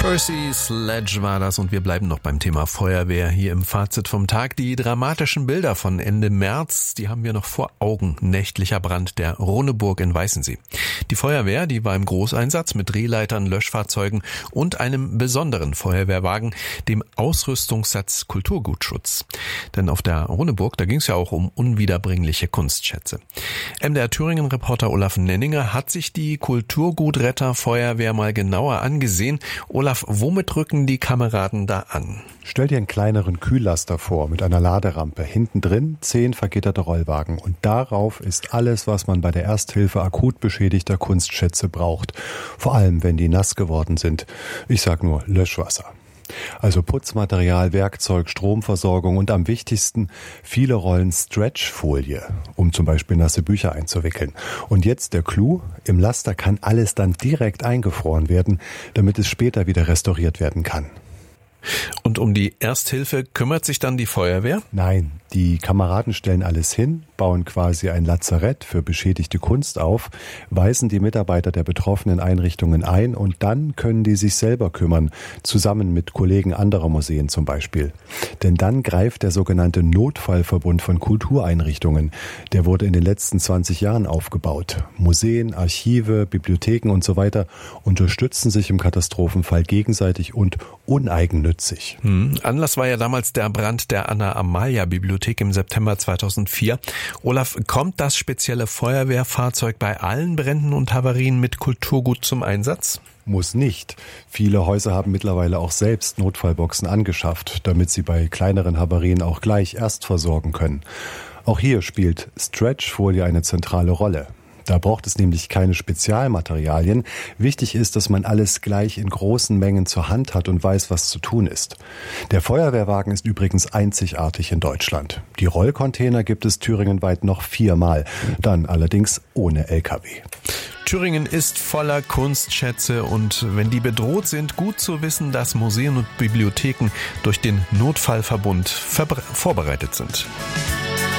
Percy Sledge war das und wir bleiben noch beim Thema Feuerwehr hier im Fazit vom Tag. Die dramatischen Bilder von Ende März, die haben wir noch vor Augen. Nächtlicher Brand der Roneburg in Weißensee. Die Feuerwehr, die war im Großeinsatz mit Drehleitern, Löschfahrzeugen und einem besonderen Feuerwehrwagen, dem Ausrüstungssatz Kulturgutschutz. Denn auf der Roneburg, da ging es ja auch um unwiederbringliche Kunstschätze. MDR Thüringen-Reporter Olaf Nenninger hat sich die Kulturgutretter Feuerwehr mal genauer angesehen. Olaf, womit rücken die Kameraden da an? Stell dir einen kleineren Kühllaster vor mit einer Laderampe. Hinten drin 10 vergitterte Rollwagen. Und darauf ist alles, was man bei der Ersthilfe akut beschädigter Kunstschätze braucht. Vor allem, wenn die nass geworden sind. Ich sag nur Löschwasser. Also Putzmaterial, Werkzeug, Stromversorgung und am wichtigsten viele Rollen Stretchfolie, um zum Beispiel nasse Bücher einzuwickeln. Und jetzt der Clou, im Laster kann alles dann direkt eingefroren werden, damit es später wieder restauriert werden kann. Und um die Ersthilfe kümmert sich dann die Feuerwehr? Nein, die Kameraden stellen alles hin, bauen quasi ein Lazarett für beschädigte Kunst auf, weisen die Mitarbeiter der betroffenen Einrichtungen ein und dann können die sich selber kümmern, zusammen mit Kollegen anderer Museen zum Beispiel. Denn dann greift der sogenannte Notfallverbund von Kultureinrichtungen. Der wurde in den letzten 20 Jahren aufgebaut. Museen, Archive, Bibliotheken und so weiter unterstützen sich im Katastrophenfall gegenseitig und uneigennützig. Anlass war ja damals der Brand der Anna-Amalia-Bibliothek im September 2004. Olaf, kommt das spezielle Feuerwehrfahrzeug bei allen Bränden und Havarien mit Kulturgut zum Einsatz? Muss nicht. Viele Häuser haben mittlerweile auch selbst Notfallboxen angeschafft, damit sie bei kleineren Havarien auch gleich erst versorgen können. Auch hier spielt Stretchfolie eine zentrale Rolle. Da braucht es nämlich keine Spezialmaterialien. Wichtig ist, dass man alles gleich in großen Mengen zur Hand hat und weiß, was zu tun ist. Der Feuerwehrwagen ist übrigens einzigartig in Deutschland. Die Rollcontainer gibt es thüringenweit noch 4-mal, dann allerdings ohne LKW. Thüringen ist voller Kunstschätze und wenn die bedroht sind, gut zu wissen, dass Museen und Bibliotheken durch den Notfallverbund vorbereitet sind.